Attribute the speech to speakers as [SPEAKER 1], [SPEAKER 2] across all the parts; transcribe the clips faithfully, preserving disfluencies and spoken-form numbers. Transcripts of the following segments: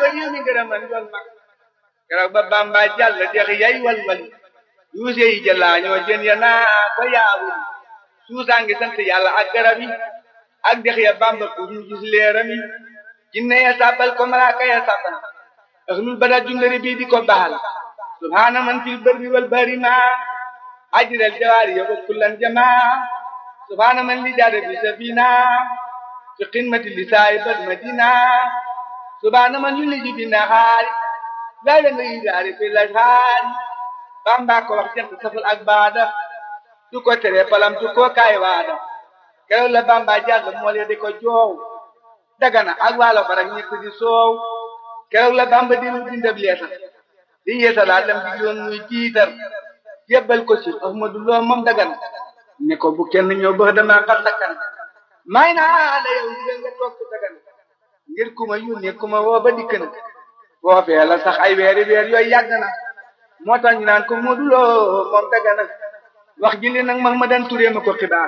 [SPEAKER 1] ba réew mi gërëman yoon mag keroog ba Bamba jàll dex yay walwali yuuse yi jëlaa ñoo jën ya naa ko yaawul suusaa ngi sant yàlla ak garab yi ak dex ya Bamba pour ñu gis leeram yi jinne ya sàbbal ko malaaka ya sàbbal ahlul bada jundari bii di ko baal subhaana man fil barri wal bahri ma ajral jawaari ya kullan jamaa subhaana man li jaada bi safina fi qimati li saayibal madina subhaana man yuliji bi nahaari layla nga yidaari fi lashaari Bamba ko wax jant safal ak baada du ko tere palam du ko kaay waada keroog la Bamba jàll mool ya di ko joow Dagana ak waalo barak ñëpp di soow keroog la Bamba di lu bindab leetar di yeesalaat lam digloon muy jiitar jébbal ko ci Ahmadu Lo moom Dagana ne ko bu kenn ñëw bëx dama xar sakkan may naa la yow ndigal nga toog ci Dagana ngir ku ma yónnee ku ma woo ba dikk na foofee la sax ay weeri weer yooyu yàgg na moo tax ñu naan ko Modou Lo moom Dagana wax ji li nag mag ma dan turee ma ko xibaar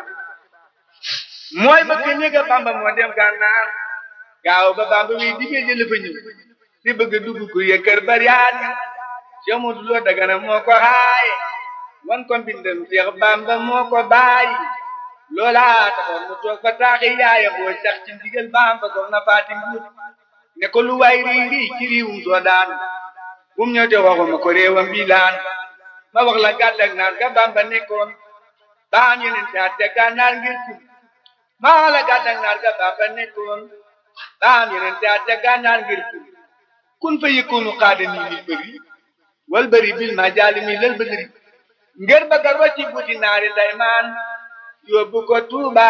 [SPEAKER 1] mooy bëgg néega Bamba moo dem gànnaar gaaw ba Bamba wi digee jël fa ñëw di bëgg dugg ku yëkkër bariyaat ña Cheikh Modou Lo Dagana moo ko xaaye wan ko mbindam Cheikh Bamba moo ko bàyyi loolaa taxoon mu toog fa taaxi yaaya boo sax ci ndigal Bamba soxna Fatim Buut ne ko lu waay rii rii ci riiwum soo daan bum ñëw te waxuma ko réewam bii laan ma wax la gàddak naar ga Bamba nekkoon baam yeneen caat te gànnaar ngir tum ma wax la gàddak naar ga Bamba nekkoon baam yeneen caat te gànnaar ngir tum kun fa yëkkoonu xaada nii lil bëri wal bëri bil ma jaali mi lal bëri ngir bëggar wa ci buti naari daymaan yóbbu ko Tuuba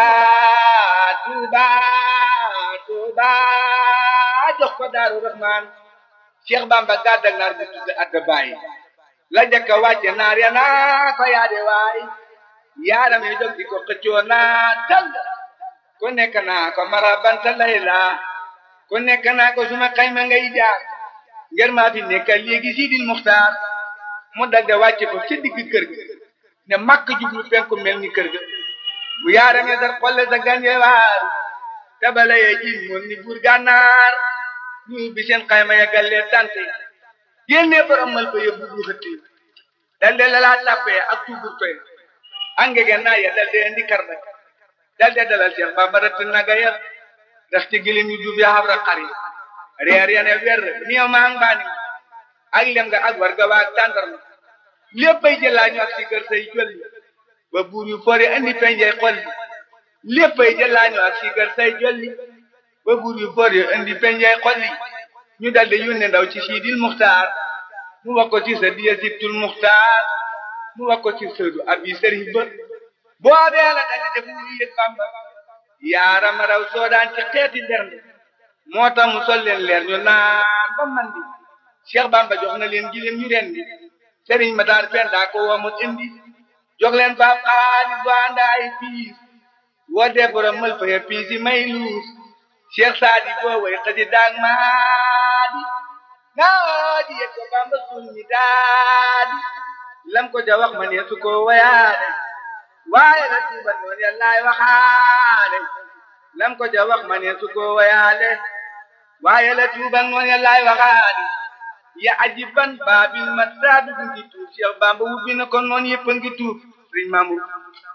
[SPEAKER 1] Tuuba Tuuba jox ko Daaru Rahmaan Cheikh Bamba gàddak naar bi tudd adda bàyyi la jëkka wàcce naar ya naa ko yaade waay yaaram yi jóg di ko xëccoo naa tal ku nekk naa ko marabanta layla ku nekk naa ko suma xayma ngay jaar ngir maa fi nekkal léegi Sidil Muxtaar mu dal de wàcce ko ci digg kër ga ne makk jublu penku mel ni kër ga bu yaaram yi sar xolle sa ganje waar tabala ye ji moon ni buur gànnaar ñu bi seen xayma ya gallee tante génne borom mal ba yóbbu bu xëtti dal de lalaa tàppee ak tuubur toy angege naa ya dal de indi karba dal de dalal Cheikh Bamba rëtt naga ya ndax ci gilim yu duub ya xabra xari reer ya ne wer miyo maa mbaani ak lem nga ak war ga waag tàndarma léppay jëlaa ñu ak si kër say jolli ba buur yu fori indi penjey xolli léppay jëlaa ñu ak si kër say jolli ba buur yu fori indi penjey xolli ñu daldi yónnee ndaw ci Sidil Muxtaar mu wax ko ci sa diya Sibtul Muxtaar mu wax ko ci sëdu abi sëriñ ba boobee la daldi def mu yëg Bamba yaaram raw soodaan ci xeeti bernde moo tax mu sol leen leer ñu naan ba mandi Cheikh Bamba jox na leen gileem ñu rendi sëriñ ma daar fen daa ko woo mu indi jox leen baab xaalis bu ànd ay piis woo dee borom mël fa ya piis yi may luus Cheikh Saadi boo way xësi daag maadi naa di yëg ko Bamba sun mi daadi lam ko ja wax ma ne su ko wayaale waaye la tuuba noon yàllaay waxaale lam ko ja wax ma ne su ko wayaale waaye la tuuba noon yàllaay waxaale ya ajiban baabil ma saadu ngi tuub Cheikh Bamba wubbi na ko noon yëpp a ngi tuub sëriñ Mamour